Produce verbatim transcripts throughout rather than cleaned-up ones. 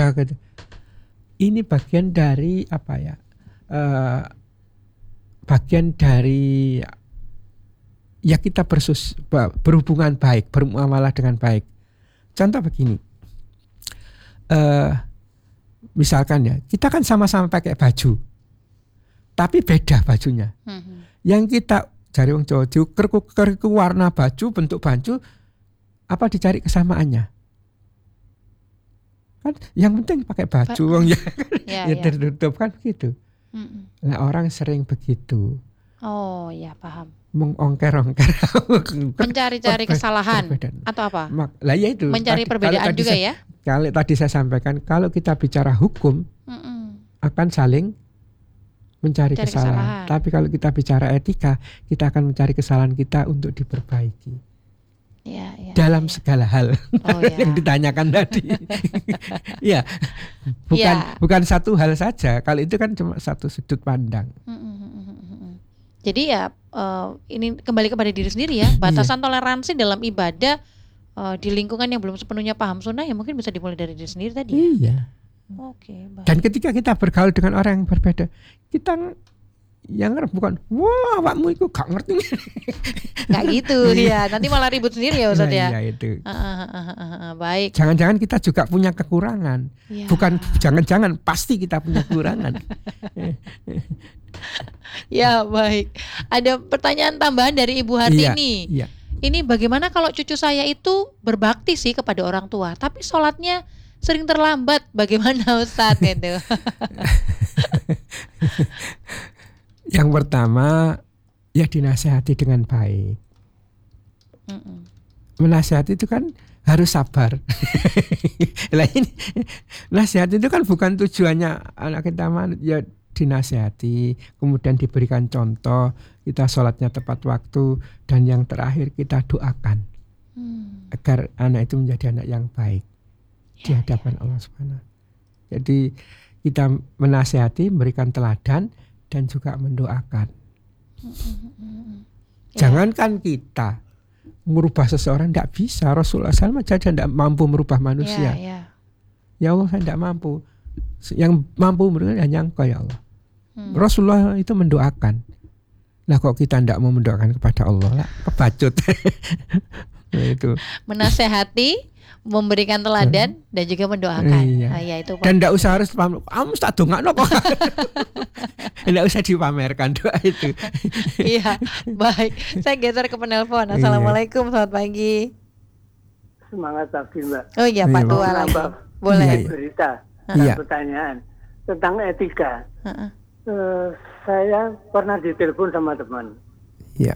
uh, gitu. Ini bagian dari apa ya? Uh, bagian dari ya kita bersus, berhubungan baik, bermuamalah dengan baik. Contoh begini, uh, misalkan ya, kita kan sama-sama pakai baju, tapi beda bajunya. Mm-hmm. Yang kita cari wong Jawa, kerku warna baju, bentuk baju, apa dicari kesamaannya? Kan yang penting pakai baju, wong ya, ya, ya tertutup kan gitu. Mm-mm. Nah orang sering begitu. Oh ya paham. Mengongker-ongker. Mencari-cari kesalahan perbedaan. Atau apa? Lah ya itu. Mencari tadi, perbedaan juga saya, ya. Kalau tadi saya sampaikan kalau kita bicara hukum Mm-mm. akan saling mencari kesalahan. kesalahan. Tapi kalau kita bicara etika, kita akan mencari kesalahan kita untuk diperbaiki. Ya, ya, dalam ya. segala hal oh, ya. yang ditanyakan tadi, ya bukan ya. bukan satu hal saja. Kalau itu kan cuma satu sudut pandang. Jadi ya uh, ini kembali kepada diri sendiri ya. Batasan ya. toleransi dalam ibadah uh, di lingkungan yang belum sepenuhnya paham sunnah ya mungkin bisa dimulai dari diri sendiri tadi. Ya? Iya. Oke. Baik. Dan ketika kita bergaul dengan orang yang berbeda, kita yang bukan wah awakmu itu gak ngerti nggak gitu ya nanti malah ribut sendiri ya Ustaz ya, ya itu. Uh, uh, uh, uh, uh, baik, jangan-jangan kita juga punya kekurangan ya. Bukan jangan-jangan pasti kita punya kekurangan. Ya baik, ada pertanyaan tambahan dari Ibu Hartini ya, ya. Ini bagaimana kalau cucu saya itu berbakti sih kepada orang tua tapi sholatnya sering terlambat, bagaimana Ustaz itu? Yang pertama ya dinasihati dengan baik. Mm-mm. Menasihati itu kan harus sabar. Lah ini nasihat itu kan bukan tujuannya anak kita ya dinasihati, kemudian diberikan contoh, kita sholatnya tepat waktu, dan yang terakhir kita doakan hmm. agar anak itu menjadi anak yang baik ya, di hadapan ya. Allah Subhanahu. Jadi kita menasihati, memberikan teladan dan juga mendoakan. Ya. Jangankan kita merubah seseorang, tidak bisa. Rasulullah shallallahu alaihi wasallam saja tidak mampu merubah manusia. Ya, ya. Ya Allah saya tidak mampu. Yang mampu merubah hanya Engkau ya Allah. Hmm. Rasulullah itu mendoakan. Nah kok kita tidak mau mendoakan kepada Allah, lah kebacut. Nah, itu. Menasehati, memberikan teladan hmm. dan juga mendoakan. Iya. Nah, ya, itu dan tidak usah harus pamer. Kamu tak dongakno kok. Tidak usah dipamerkan doa itu. Iya, baik. Saya geser ke penelpon. Assalamualaikum, selamat pagi. Semangat pagi Mbak. Oh iya Pak Tua lagi. Boleh. Iya, berita, iya. pertanyaan tentang etika. Uh-uh. Uh, saya pernah ditelepon sama teman. Iya.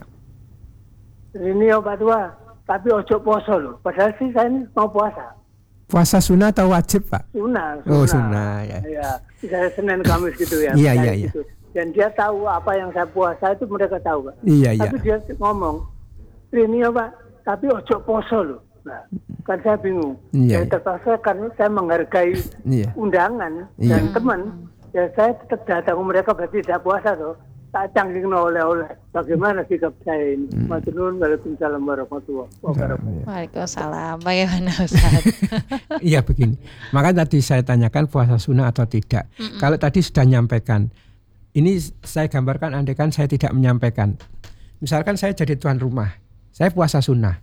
Ini ya Pak Tua, tapi ojo poso loh. Padahal sih saya ini mau puasa. Puasa sunnah atau wajib Pak? Sunnah. Oh sunnah ya. Ya, saya Senin Kamis gitu ya. Iya iya iya. Gitu. Dan dia tahu apa yang saya puasa itu mereka tahu Pak. Iya iya. Tapi dia ngomong, ini ya Pak, tapi ojo poso loh. Nah, kan saya bingung. Iya, saya iya. terpaksa karena saya menghargai iya. undangan iya. dan teman. Ya saya tetap datang mereka berarti tidak puasa loh. Tak canggih oleh-oleh. Bagaimana sikap saya ini? Hmm. Maturnuwun, waalaikumsalam warahmatullahi wabarakatuh. Waalaikumsalam. Bagaimana Ustaz? Iya begini. Maka tadi saya tanyakan puasa sunnah atau tidak. Mm-mm. Kalau tadi sudah menyampaikan, ini saya gambarkan andaikan saya tidak menyampaikan. Misalkan saya jadi tuan rumah, saya puasa sunnah.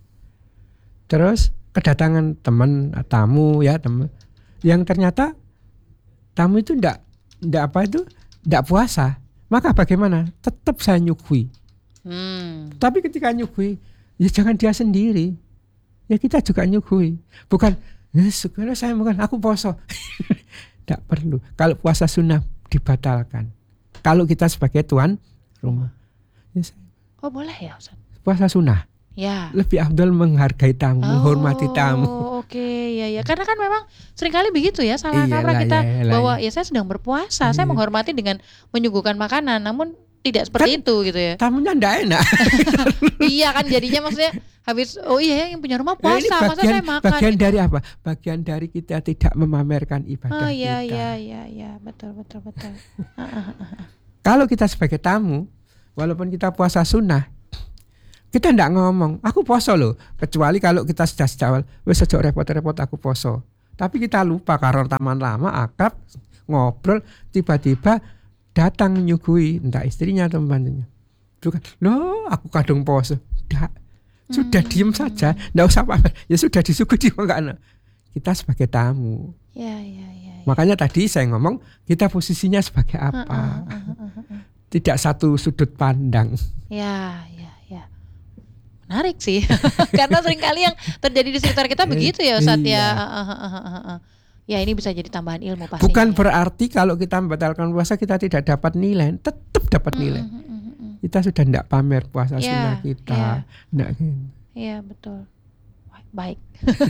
Terus kedatangan teman, tamu ya teman, yang ternyata tamu itu enggak, enggak apa itu, enggak puasa. Maka bagaimana? Tetap saya nyuguhi. Hmm. Tapi ketika nyuguhi, ya jangan dia sendiri. Ya kita juga nyuguhi. Bukan, ya segala saya bukan, aku poso. Tidak perlu. Kalau puasa sunnah dibatalkan. Kalau kita sebagai tuan rumah. Ya saya, oh boleh ya Ustaz? Puasa sunnah. Ya. Lebih afdal menghargai tamu, oh, menghormati tamu. Oke, okay, ya ya. Karena kan memang seringkali begitu ya, salah kaprah kita iyalah, bahwa ya saya sedang berpuasa, iya. saya menghormati dengan menyuguhkan makanan, namun tidak seperti kan, itu gitu ya. Tamunya enggak enak. Iya kan jadinya maksudnya habis oh iya yang punya rumah puasa, nah, bagian, masa saya makan. Bagian gitu. dari apa? Bagian dari kita tidak memamerkan ibadah oh, iya, kita. iya iya iya, betul betul betul. Kalau kita sebagai tamu, walaupun kita puasa sunnah, kita ndak ngomong, aku poso loh. Kecuali kalau kita sudah sejawal, wes ojo repot-repot aku poso. Tapi kita lupa karena taman lama akrab ngobrol, tiba-tiba datang nyugui entah istrinya atau pembantunya. Bukan, loh aku kadung poso. Enggak. Sudah hmm. diem saja, enggak usah apa. Ya sudah disuguhi dimakan. Kita sebagai tamu. Ya, ya, ya, ya. Makanya tadi saya ngomong kita posisinya sebagai apa? Uh, uh, uh, uh, uh. Tidak satu sudut pandang. Ya, ya, ya. Menarik sih. Karena seringkali yang terjadi di sekitar kita begitu ya Ustadz ya. Uh, uh, uh, uh, uh. Ya ini bisa jadi tambahan ilmu pastinya. Bukan berarti kalau kita membatalkan puasa kita tidak dapat nilai, tetap dapat nilai. Mm, mm, mm, mm. Kita sudah tidak pamer puasa yeah, sunnah kita. Iya yeah. yeah, betul. Baik.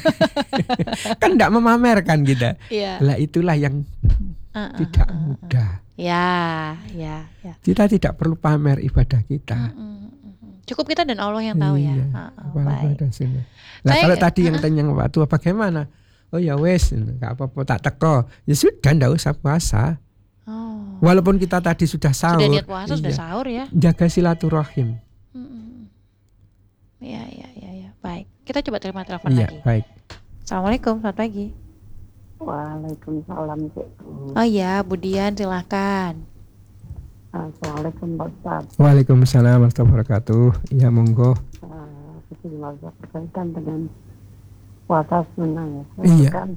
Kan tidak memamerkan kita. Yeah. Lah itulah yang uh, uh, tidak uh, uh, mudah. Ya, ya, ya. Kita tidak perlu pamer ibadah kita. Mm, mm, mm. Cukup kita dan Allah yang tahu iya, ya. Uh, uh, baik. Nah kalau tadi yang tanya waktu bagaimana? Oh ya wes, nggak apa-apa tak teko. Ya sudah, ndak usah puasa. Oh. Walaupun kita tadi sudah sahur. Sudah niat puasa, iya. Sudah sahur ya. Jaga silaturahim. Hmm. Ya, ya, ya, ya. Baik. Kita coba terima telepon ya, lagi. Baik. Assalamualaikum, selamat pagi. Waalaikumsalam. Oh ya, Budian silahkan. Assalamualaikum Pak Ustaz. Waalaikumsalam warahmatullahi wabarakatuh. Ya monggo. Uh, itu juga berkaitan dengan puasa sunnah ya. Iya. Kan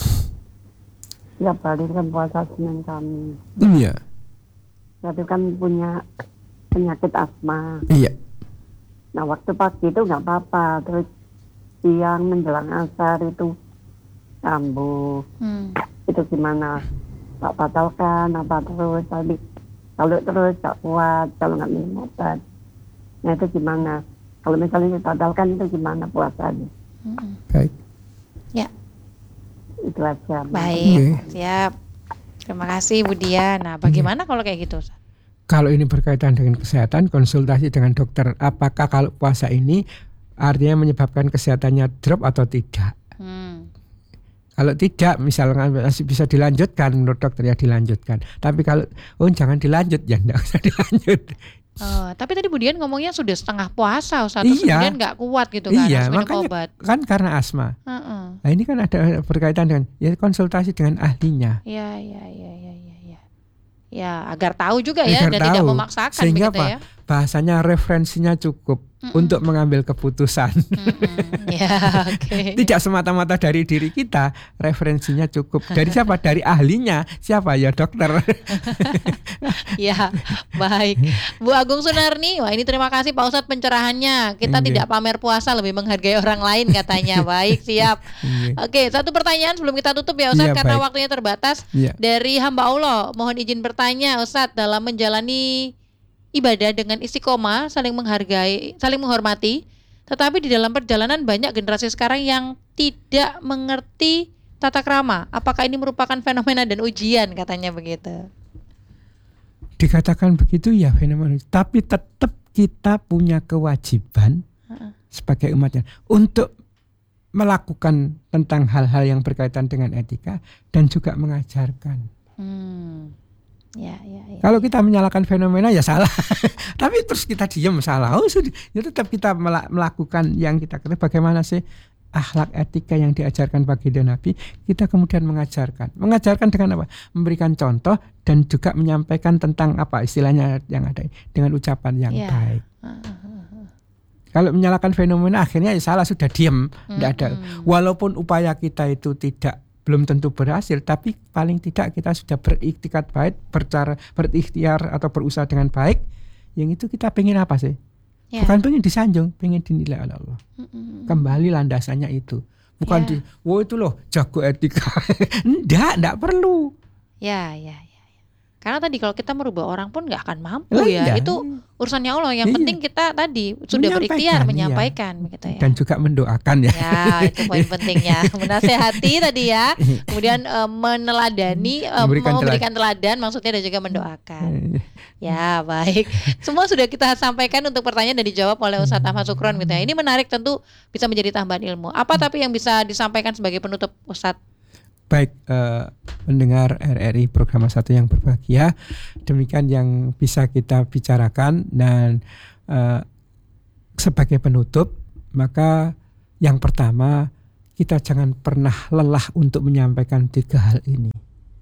tiap hari kan puasa Senin kami. Iya. Tapi kan punya penyakit asma. Iya. Nah waktu pagi itu nggak apa-apa, terus siang menjelang asar itu kambuh. Hmm. Itu gimana? Tak batalkan apa terus? Tadi kalau terus tak kuat, kalau nggak minum obat. Nah itu gimana? Kalau misalnya dibatalkan itu gimana puasanya? Hmm. Baik. Ya. Itu aja. Baik, okay. Siap. Terima kasih Budian. Nah, bagaimana yeah. kalau kayak gitu? Kalau ini berkaitan dengan kesehatan, konsultasi dengan dokter. Apakah kalau puasa ini artinya menyebabkan kesehatannya drop atau tidak? Hmm. Kalau tidak, misalnya masih bisa dilanjutkan menurut dokter ya dilanjutkan. Tapi kalau oh jangan dilanjut ya enggak usah dilanjut. Oh, tapi tadi Budian ngomongnya sudah setengah puasa, Ustaz, terus iya, kemudian nggak kuat gitu kan, iya, harus minum makanya, obat. Kan karena asma. Uh-uh. Nah ini kan ada berkaitan dengan ya konsultasi dengan ahlinya. Iya, iya, iya, iya, iya. Ya, ya agar tahu juga ya agar dan tahu. Tidak memaksakan sehingga begitu apa? Ya. Bahasanya referensinya cukup Mm-mm. untuk mengambil keputusan. Ya, okay. Tidak semata-mata dari diri kita, referensinya cukup. Dari siapa? Dari ahlinya. Siapa? Ya dokter. Ya, baik. Bu Agung Sunarni, wah ini terima kasih Pak Ustadz pencerahannya. Kita okay. tidak pamer puasa, lebih menghargai orang lain katanya. Baik, siap. Okay. Oke, satu pertanyaan sebelum kita tutup ya Ustadz, ya, karena baik. waktunya terbatas. Ya. Dari hamba Allah, mohon izin bertanya Ustadz, dalam menjalani ibadah dengan istiqomah, saling menghargai, saling menghormati, tetapi di dalam perjalanan banyak generasi sekarang yang tidak mengerti tata krama. Apakah ini merupakan fenomena dan ujian katanya begitu? Dikatakan begitu ya fenomena, tapi tetap kita punya kewajiban uh-uh. sebagai umatnya untuk melakukan tentang hal-hal yang berkaitan dengan etika dan juga mengajarkan. Hmm. Ya, ya, ya, kalau kita menyalahkan fenomena ya salah, tapi terus kita diam salah. Oh sudah, ya tetap kita melakukan yang kita ketahui. Bagaimana sih akhlak etika yang diajarkan baginda Nabi? Kita kemudian mengajarkan, mengajarkan dengan apa? Memberikan contoh dan juga menyampaikan tentang apa istilahnya yang ada dengan ucapan yang ya. baik. Kalau menyalahkan fenomena akhirnya ya salah, sudah diam, tidak ada. Walaupun upaya kita itu tidak belum tentu berhasil, tapi paling tidak kita sudah beriktikat baik, bercara berikhtiar atau berusaha dengan baik. Yang itu kita pengen apa sih? Ya. Bukan pengen disanjung, pengen dinilai oleh Allah. Mm-mm. Kembali landasannya itu. Bukan ya. di, wow itu loh jago etika. Enggak, enggak perlu. Ya, ya, ya. Karena tadi kalau kita merubah orang pun nggak akan mampu ya. ya. Itu urusannya Allah. Yang iya. penting kita tadi sudah berikhtiar menyampaikan, iya. begitu ya. Dan juga mendoakan ya. Ya, itu poin pentingnya. Menasehati tadi ya. Kemudian uh, meneladani, uh, memberikan, memberikan teladan, maksudnya dan juga mendoakan. Ya, baik. Semua sudah kita sampaikan untuk pertanyaan dan dijawab oleh Ustadz Ahmad Sukron gitu ya. Ini menarik, tentu bisa menjadi tambahan ilmu. Apa tapi yang bisa disampaikan sebagai penutup Ustadz? Baik, uh, mendengar R R I Program satu yang berbahagia, demikian yang bisa kita bicarakan. Dan uh, sebagai penutup, maka yang pertama kita jangan pernah lelah untuk menyampaikan tiga hal ini.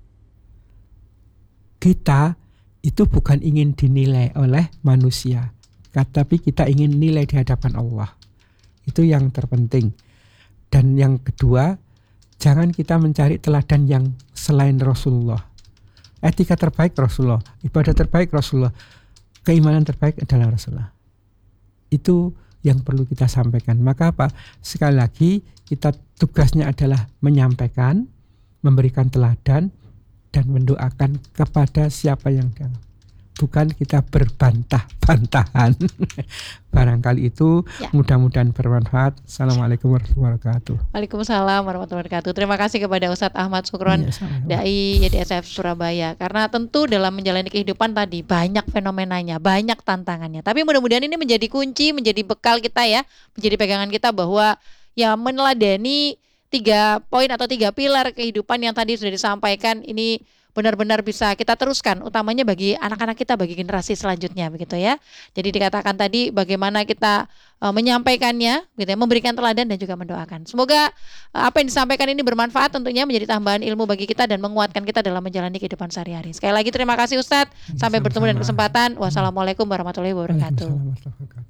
Kita itu bukan ingin dinilai oleh manusia, tapi kita ingin nilai di hadapan Allah. Itu yang terpenting. Dan yang kedua, jangan kita mencari teladan yang selain Rasulullah. Etika terbaik Rasulullah, ibadah terbaik Rasulullah, keimanan terbaik adalah Rasulullah. Itu yang perlu kita sampaikan. Maka apa? Sekali lagi, kita tugasnya adalah menyampaikan, memberikan teladan, dan mendoakan kepada siapa yang dianggap. Bukan kita berbantah-bantahan. Barangkali itu ya. Mudah-mudahan bermanfaat. Assalamualaikum warahmatullahi wabarakatuh. Waalaikumsalam warahmatullahi wabarakatuh. Terima kasih kepada Ustadz Ahmad Sukron, ya, Dai Y D S F Surabaya. Karena tentu dalam menjalani kehidupan tadi banyak fenomenanya, banyak tantangannya. Tapi mudah-mudahan ini menjadi kunci, menjadi bekal kita ya, menjadi pegangan kita bahwa ya meneladani tiga poin atau tiga pilar kehidupan yang tadi sudah disampaikan ini benar-benar bisa kita teruskan, utamanya bagi anak-anak kita, bagi generasi selanjutnya begitu ya. Jadi dikatakan tadi bagaimana kita uh, menyampaikannya, gitu ya, memberikan teladan dan juga mendoakan. Semoga uh, apa yang disampaikan ini bermanfaat, tentunya menjadi tambahan ilmu bagi kita dan menguatkan kita dalam menjalani kehidupan sehari-hari. Sekali lagi terima kasih Ustadz. Sampai bertemu dan kesempatan. Wassalamualaikum warahmatullahi wabarakatuh.